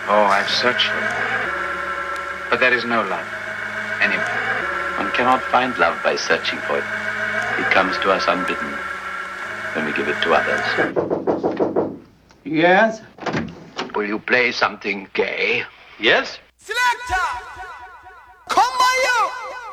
Oh, I've searched for it. But there is no love. Anywhere. One cannot find love by searching for it. It comes to us unbidden when we give it to others. Yes? Will you play something gay? Yes? Selector! Come by you!